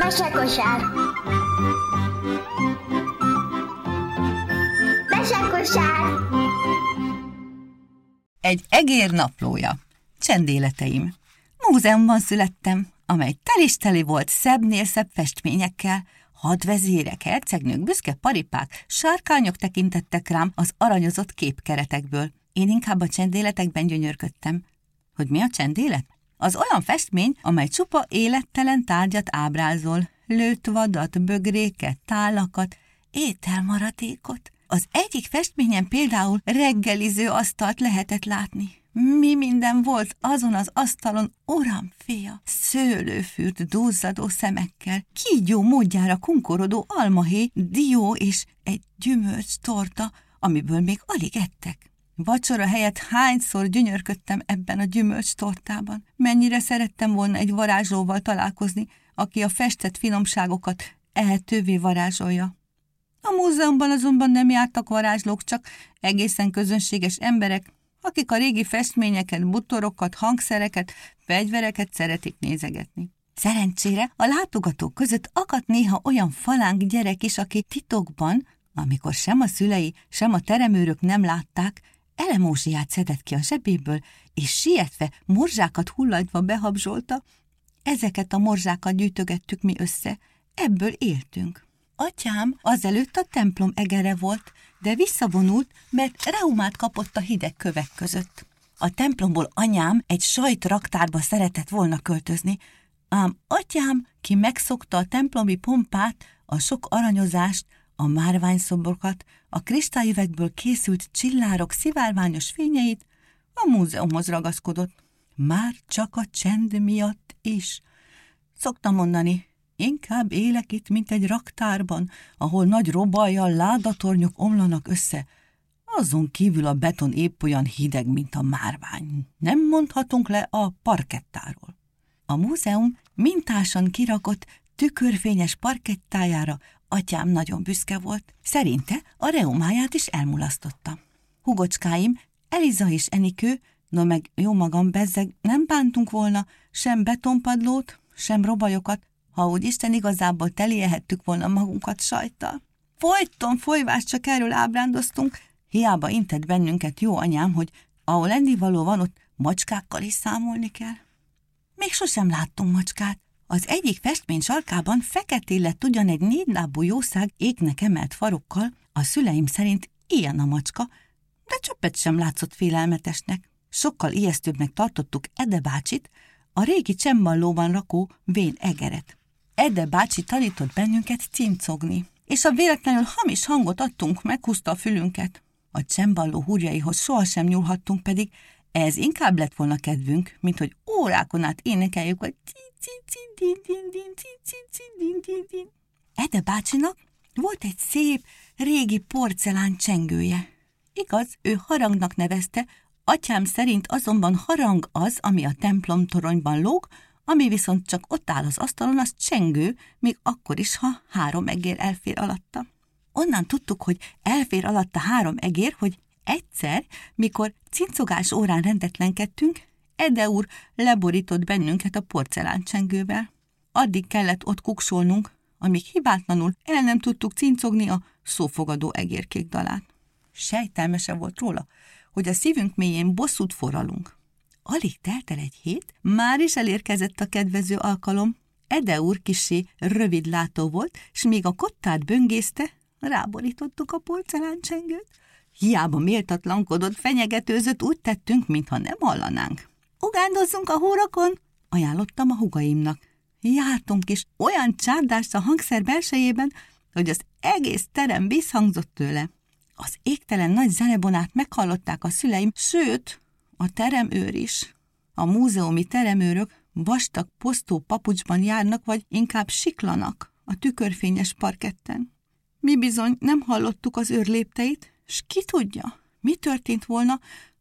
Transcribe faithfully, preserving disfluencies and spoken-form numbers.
Mesekosár. Mesekosár. Egy egér naplója. Csendéleteim. Múzeumban születtem, amely tel is teli volt szebbnél szebb festményekkel. Hadvezérek, hercegnők, büszke paripák, sárkányok tekintettek rám az aranyozott képkeretekből. Én inkább a csendéletekben gyönyörködtem. Hogy mi a csendélet? Az olyan festmény, amely csupa élettelen tárgyat ábrázol. Lőtt vadat, bögréket, tálakat, ételmaradékot. Az egyik festményen például reggeliző asztalt lehetett látni. Mi minden volt azon az asztalon, uram fia, szőlőfürt duzzadó szemekkel, kígyó módjára kunkorodó almahéj, dió és egy gyümölcs torta, amiből még alig ettek. Vacsora helyett hányszor gyönyörködtem ebben a gyümölcs tortában. Mennyire szerettem volna egy varázslóval találkozni, aki a festett finomságokat ehetővé varázsolja. A múzeumban azonban nem jártak varázslók, csak egészen közönséges emberek, akik a régi festményeket, butorokat, hangszereket, fegyvereket szeretik nézegetni. Szerencsére a látogatók között akadt néha olyan falánk gyerek is, aki titokban, amikor sem a szülei, sem a teremőrök nem látták, elemózsiát szedett ki a zsebéből, és sietve, morzsákat hullatva behabzsolta. Ezeket a morzsákat gyűjtögettük mi össze, ebből éltünk. Atyám azelőtt a templom egere volt, de visszavonult, mert reumát kapott a hideg kövek között. A templomból anyám egy sajtraktárba szeretett volna költözni, ám atyám, ki megszokta a templomi pompát, a sok aranyozást, a márványszobrokat, a kristályüvegből készült csillárok szivárványos fényeit, a múzeumhoz ragaszkodott. Már csak a csend miatt is. Szoktam mondani, inkább élek itt, mint egy raktárban, ahol nagy robajjal ládatornyok omlanak össze. Azon kívül a beton épp olyan hideg, mint a márvány. Nem mondhatunk le a parkettáról. A múzeum mintásan kirakott, tükörfényes parkettájára atyám nagyon büszke volt. Szerinte a reumáját is elmulasztotta. Hugocskáim, Eliza és Enikő, no meg jó magam bezzeg, nem bántunk volna sem betonpadlót, sem robajokat, ha úgy Isten igazából teliehettük volna magunkat sajttal. Folyton folyvást csak erről ábrándoztunk, hiába intett bennünket jó anyám, hogy ahol ennivaló van, ott macskákkal is számolni kell. Még sosem láttunk macskát. Az egyik festmény sarkában feketén lett ugyan egy négylábú jószág égnek emelt farokkal, a szüleim szerint ilyen a macska, de csöppet sem látszott félelmetesnek. Sokkal ijesztőbbnek tartottuk Ede bácsit, a régi csemballóban rakó vén egeret. Ede bácsi tanított bennünket cincogni, és ha véletlenül hamis hangot adtunk, meghúzta a fülünket. A csemballó húrjaihoz sohasem nyúlhattunk, pedig ez inkább lett volna kedvünk, mint hogy órákon át énekeljük, hogy Ede bácsinak volt egy szép, régi porcelán csengője. Igaz, ő harangnak nevezte, atyám szerint azonban harang az, ami a templom toronyban lóg, ami viszont csak ott áll az asztalon, az csengő, még akkor is, ha három egér elfér alatta. Onnan tudtuk, hogy elfér alatta három egér, hogy egyszer, mikor cincogás órán rendetlenkedtünk, Ede úr leborított bennünket a porceláncsengővel. Addig kellett ott kuksolnunk, amíg hibátlanul el nem tudtuk cincogni a szófogadó egérkék dalát. Sejtelmese volt róla, hogy a szívünk mélyén bosszút forralunk. Alig telt el egy hét, már is elérkezett a kedvező alkalom. Ede úr kissé rövidlátó volt, s míg a kottát böngészte, ráborítottuk a porceláncsengőt. Hiába méltatlankodott, fenyegetőzött, úgy tettünk, mintha nem hallanánk. Ugándozzunk a hórokon, ajánlottam a húgaimnak. Jártunk is olyan csárdást a hangszer belsejében, hogy az egész terem visszhangzott tőle. Az égtelen nagy zenebonát meghallották a szüleim, sőt, a teremőr is. A múzeumi teremőrök vastag posztó papucsban járnak, vagy inkább siklanak a tükörfényes parketten. Mi bizony nem hallottuk az őr lépteit, s ki tudja, mi történt volna,